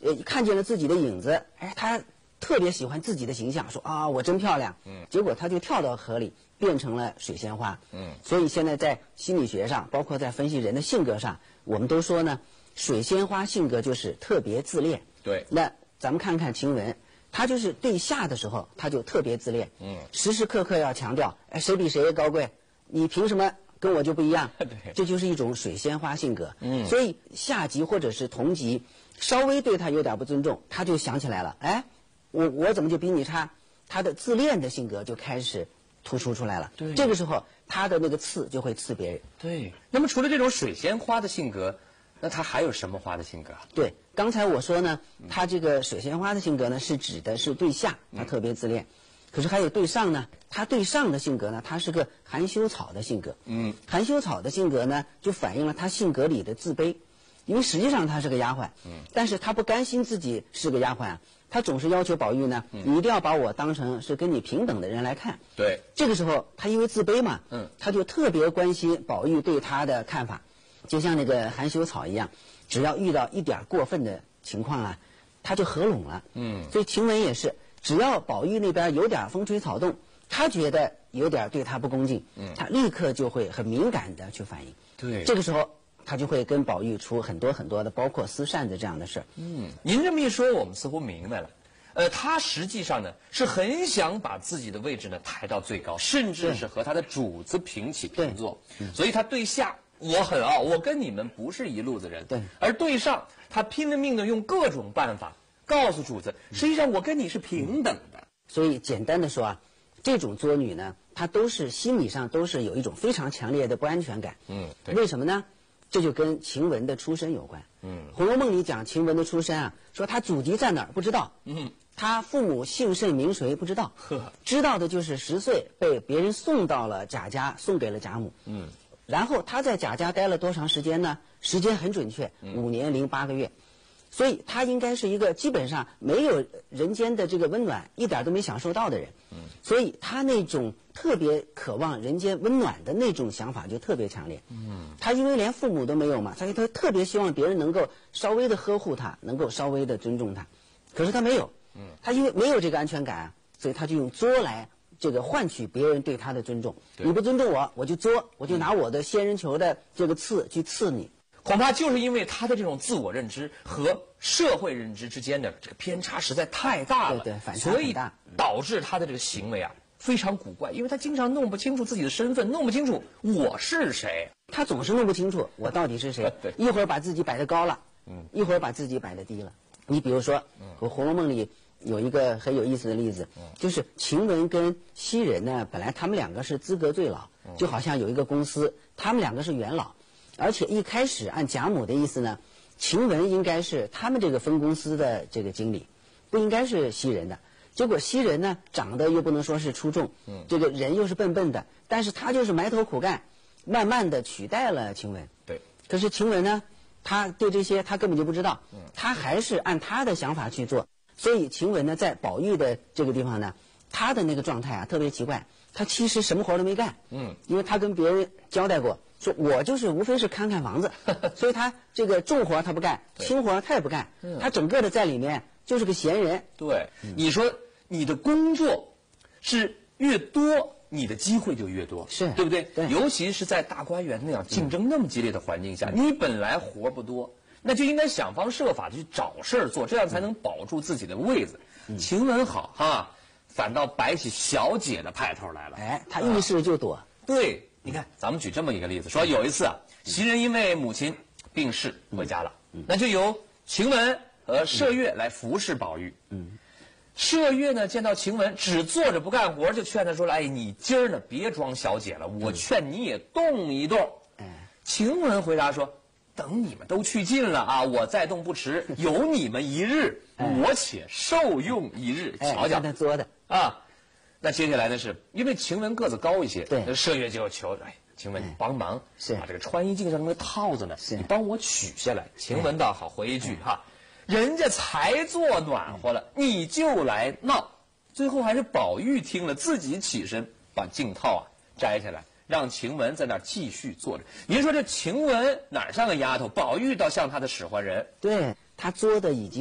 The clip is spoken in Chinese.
看见了自己的影子，哎，他特别喜欢自己的形象，说啊我真漂亮，结果他就跳到河里变成了水仙花，所以现在在心理学上，包括在分析人的性格上，我们都说呢，水仙花性格就是特别自恋。 对， 那咱们看看晴雯，她就是对下的时候，她就特别自恋，时时刻刻要强调，哎，谁比谁高贵，你凭什么跟我就不一样？ 对， 这就是一种水仙花性格。所以下级或者是同级稍微对他有点不尊重，他就想起来了，哎，我怎么就比你差？他的自恋的性格就开始突出出来了。 对， 这个时候他的那个刺就会刺别人。 对，那么除了这种水仙花的性格，那他还有什么花的性格？ 对，刚才我说呢，他这个水仙花的性格呢，是指的是对下，他特别自恋。可是还有对上呢，他对上的性格呢，他是个含羞草的性格。含羞草的性格呢，就反映了他性格里的自卑。因为实际上他是个丫鬟，但是他不甘心自己是个丫鬟啊，他总是要求宝玉呢，你一定要把我当成是跟你平等的人来看。 对， 这个时候他因为自卑嘛，他就特别关心宝玉对他的看法，就像那个含羞草一样，只要遇到一点过分的情况啊，他就合拢了。所以晴雯也是，只要宝玉那边有点风吹草动，他觉得有点对他不恭敬，他立刻就会很敏感的去反应。 对， 这个时候他就会跟宝玉出很多很多的，包括私善的这样的事儿。 您这么一说，我们似乎明白了。他实际上呢是很想把自己的位置呢抬到最高，甚至是和他的主子平起平坐。所以他对下我很傲，我跟你们不是一路子人。 对， 而对上他拼了命的用各种办法告诉主子，实际上我跟你是平等的。 所以简单的说啊，这种作女呢，她都是心理上都是有一种非常强烈的不安全感。 对， 为什么呢？这就跟晴雯的出身有关。红楼梦》里讲晴雯的出身啊，说她祖籍在哪儿不知道。她父母姓甚名谁不知道。知道的就是10岁被别人送到了贾家，送给了贾母。然后她在贾家待了多长时间呢？时间很准确，5年零8个月。所以她应该是一个基本上没有人间的这个温暖，一点都没享受到的人。所以她那种特别渴望人间温暖的那种想法就特别强烈。她因为连父母都没有嘛，所以她特别希望别人能够稍微的呵护她，能够稍微的尊重她。可是她没有，她因为没有这个安全感啊，所以她就用作来这个换取别人对她的尊重。你不尊重我，我就作，我就拿我的仙人球的这个刺去刺你。 恐怕就是因为他的这种自我认知和社会认知之间的这个偏差实在太大了， 对，反差很大， 所以导致他的这个行为啊非常古怪，因为他经常弄不清楚自己的身份，弄不清楚我是谁， 他总是弄不清楚我到底是谁。一会儿把自己摆得高了，一会儿把自己摆得低了。你比如说，我《红楼梦》里有一个很有意思的例子，就是晴雯跟袭人呢，本来他们两个是资格最老，就好像有一个公司，他们两个是元老。而且一开始按贾母的意思呢，晴雯应该是他们这个分公司的这个经理，不应该是袭人的。结果袭人呢，长得又不能说是出众，这个人又是笨笨的，但是他就是埋头苦干，慢慢的取代了晴雯。 对。 可是晴雯呢，他对这些他根本就不知道，他还是按他的想法去做。所以晴雯呢，在宝玉的这个地方呢，他的那个状态啊特别奇怪，他其实什么活都没干。因为他跟别人交代过。说我就是无非是看看房子，所以他这个重活他不干，轻活他也不干，他整个的在里面就是个闲人。 对，你说你的工作是越多，你的机会就越多， 是对不对？ 对， 尤其是在大观园那样竞争那么激烈的环境下，你本来活不多，那就应该想方设法的去找事儿做，这样才能保住自己的位子。晴雯好哈，反倒摆起小姐的派头来了。 哎，他遇事就躲。 对。你看，咱们举这么一个例子，说有一次啊，袭人因为母亲病逝回家了，那就由晴雯和麝月来服侍宝玉。麝月呢见到晴雯只坐着不干活，就劝她说了：“哎，你今儿呢别装小姐了，我劝你也动一动。”晴雯回答说：“等你们都去尽了啊，我再动不迟，有你们一日，我且受用一日。”瞧瞧， 他作的啊。那接下来呢，是因为晴雯个子高一些， 对， 麝月就求，哎，晴雯你帮忙， 是把这个穿衣镜上的套子呢，你帮我取下来。晴雯倒好，回一句哈，人家才做暖和了，你就来闹。最后还是宝玉听了，自己起身把镜套啊摘下来，让晴雯在那儿继续坐着。您说这晴雯哪像个丫头，宝玉倒像她的使唤人。 对，他作的已经